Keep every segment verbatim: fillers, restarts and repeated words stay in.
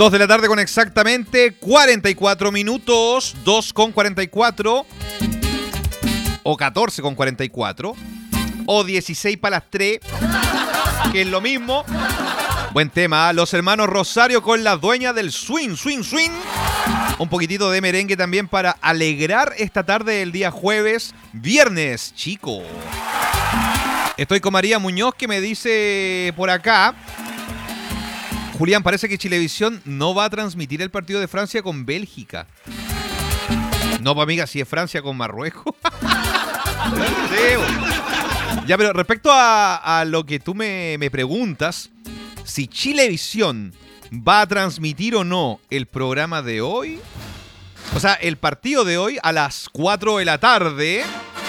dos de la tarde con exactamente cuarenta y cuatro minutos. dos con cuarenta y cuatro. O catorce con cuarenta y cuatro. O dieciséis para las tres. Que es lo mismo. Buen tema. Los hermanos Rosario con la dueña del swing, swing, swing. Un poquitito de merengue también para alegrar esta tarde del día jueves. Viernes, chico. Estoy con María Muñoz que me dice por acá: Julián, parece que Chilevisión no va a transmitir el partido de Francia con Bélgica. No, pues amiga, si es Francia con Marruecos. Sí, ya, pero respecto a, a lo que tú me, me preguntas, si Chilevisión va a transmitir o no el programa de hoy, o sea, el partido de hoy a las cuatro de la tarde,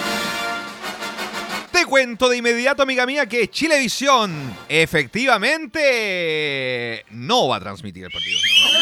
te cuento de inmediato, amiga mía, que Chilevisión efectivamente no va a transmitir el partido.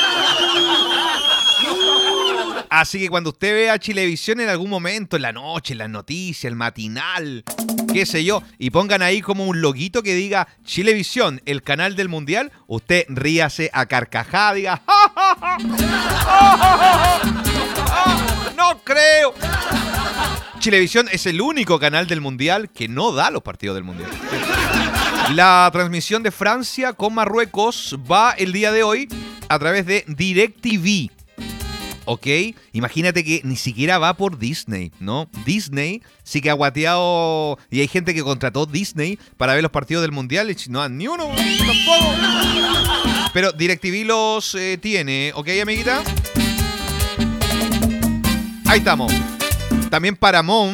Así que cuando usted vea Chilevisión en algún momento, en la noche, en las noticias, el matinal, qué sé yo, y pongan ahí como un loguito que diga Chilevisión, el canal del mundial, usted ríase a carcajada, diga ¡ja, ja, ja! ¡Ja, ja, ja! ¡Ah, no creo! Chilevisión es el único canal del mundial que no da los partidos del mundial. La transmisión de Francia con Marruecos va el día de hoy a través de DirecTV. ¿Ok? Imagínate que ni siquiera va por Disney, ¿no? Disney sí que ha guateado y hay gente que contrató Disney para ver los partidos del mundial y no dan ni uno, tampoco. Pero DirecTV los eh, tiene, ¿ok, amiguita? Ahí estamos. También Paramount